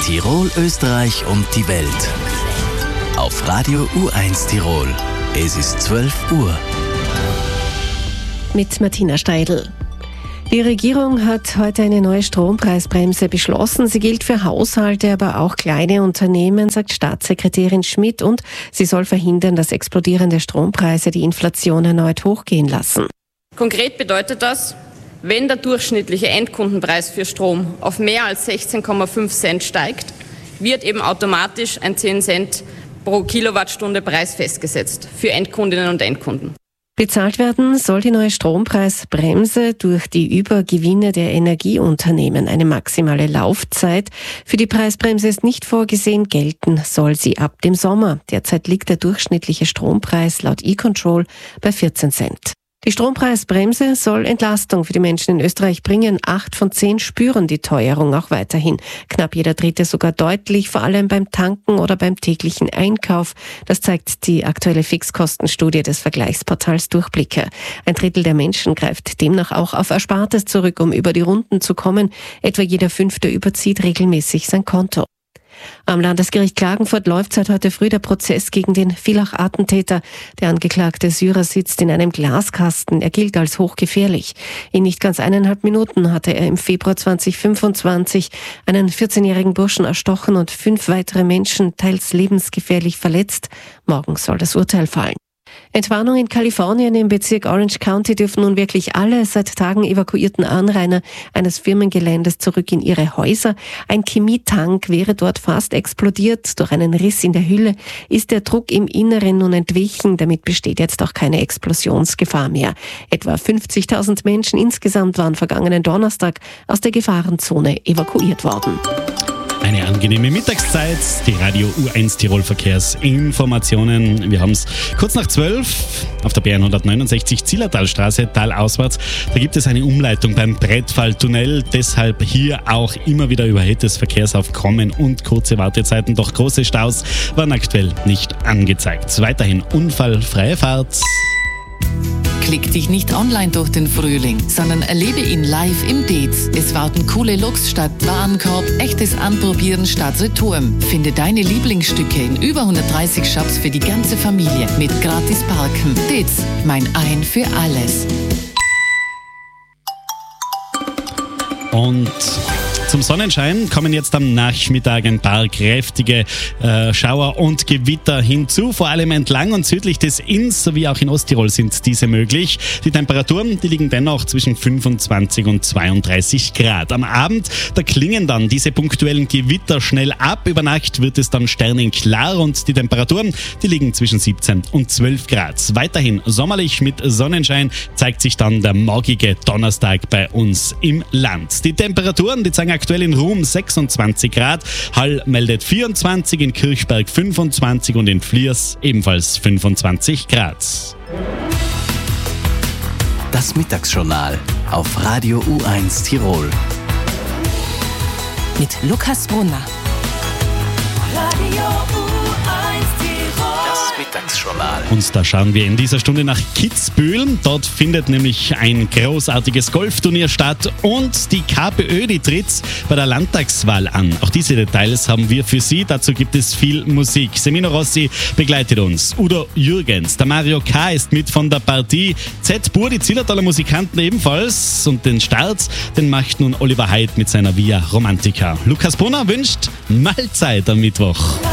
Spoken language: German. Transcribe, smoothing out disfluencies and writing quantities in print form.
Tirol, Österreich und die Welt. Auf Radio U1 Tirol. Es ist 12 Uhr. Mit Martina Steidl. Die Regierung hat heute eine neue Strompreisbremse beschlossen. Sie gilt für Haushalte, aber auch kleine Unternehmen, sagt Staatssekretärin Schmidt. Und sie soll verhindern, dass explodierende Strompreise die Inflation erneut hochgehen lassen. Konkret bedeutet das, wenn der durchschnittliche Endkundenpreis für Strom auf mehr als 16,5 Cent steigt, wird eben automatisch ein 10 Cent pro Kilowattstunde Preis festgesetzt für Endkundinnen und Endkunden. Bezahlt werden soll die neue Strompreisbremse durch die Übergewinne der Energieunternehmen. Eine maximale Laufzeit für die Preisbremse ist nicht vorgesehen. Gelten soll sie ab dem Sommer. Derzeit liegt der durchschnittliche Strompreis laut E-Control bei 14 Cent. Die Strompreisbremse soll Entlastung für die Menschen in Österreich bringen. 8 von 10 spüren die Teuerung auch weiterhin. Knapp jeder Dritte sogar deutlich, vor allem beim Tanken oder beim täglichen Einkauf. Das zeigt die aktuelle Fixkostenstudie des Vergleichsportals Durchblicke. Ein Drittel der Menschen greift demnach auch auf Erspartes zurück, um über die Runden zu kommen. Etwa jeder Fünfte überzieht regelmäßig sein Konto. Am Landesgericht Klagenfurt läuft seit heute früh der Prozess gegen den Villach-Attentäter. Der angeklagte Syrer sitzt in einem Glaskasten. Er gilt als hochgefährlich. In nicht ganz 1,5 Minuten hatte er im Februar 2025 einen 14-jährigen Burschen erstochen und 5 weitere Menschen teils lebensgefährlich verletzt. Morgen soll das Urteil fallen. Entwarnung in Kalifornien im Bezirk Orange County dürfen nun wirklich alle seit Tagen evakuierten Anrainer eines Firmengeländes zurück in ihre Häuser. Ein Chemietank wäre dort fast explodiert. Durch einen Riss in der Hülle ist der Druck im Inneren nun entwichen. Damit besteht jetzt auch keine Explosionsgefahr mehr. Etwa 50.000 Menschen insgesamt waren vergangenen Donnerstag aus der Gefahrenzone evakuiert worden. Eine angenehme Mittagszeit, die Radio U1 Tirol Verkehrsinformationen. Wir haben es kurz nach 12 auf der BR 169 Zillertalstraße, talauswärts. Da gibt es eine Umleitung beim Brettfalltunnel. Deshalb hier auch immer wieder überhöhtes Verkehrsaufkommen und kurze Wartezeiten. Doch große Staus waren aktuell nicht angezeigt. Weiterhin unfallfreie Fahrt. Klick dich nicht online durch den Frühling, sondern erlebe ihn live im Dez. Es warten coole Looks statt Warenkorb, echtes Anprobieren statt Retouren. Finde deine Lieblingsstücke in über 130 Shops für die ganze Familie mit gratis Parken. Dez, mein Ein für alles. Und zum Sonnenschein kommen jetzt am Nachmittag ein paar kräftige Schauer und Gewitter hinzu. Vor allem entlang und südlich des Inns sowie auch in Osttirol sind diese möglich. Die Temperaturen, die liegen dennoch zwischen 25 und 32 Grad. Am Abend, da klingen dann diese punktuellen Gewitter schnell ab. Über Nacht wird es dann sternenklar und die Temperaturen, die liegen zwischen 17 und 12 Grad. Weiterhin sommerlich mit Sonnenschein zeigt sich dann der morgige Donnerstag bei uns im Land. Die Temperaturen, die zeigen aktuell in Ruhm 26 Grad, Hall meldet 24, in Kirchberg 25 und in Fliers ebenfalls 25 Grad. Das Mittagsjournal auf Radio U1 Tirol. Mit Lukas Brunner. Radio U1 Tirol. Das Mittagsjournal. Und da schauen wir in dieser Stunde nach Kitzbühel. Dort findet nämlich ein großartiges Golfturnier statt und die KPÖ, die tritt bei der Landtagswahl an. Auch diese Details haben wir für Sie. Dazu gibt es viel Musik. Semino Rossi begleitet uns. Udo Jürgens, der Mario K. ist mit von der Partie. Z-Bur, die Zillertaler Musikanten ebenfalls. Und den Start, den macht nun Oliver Heid mit seiner Via Romantica. Lukas Brunner wünscht Mahlzeit am Mittwoch.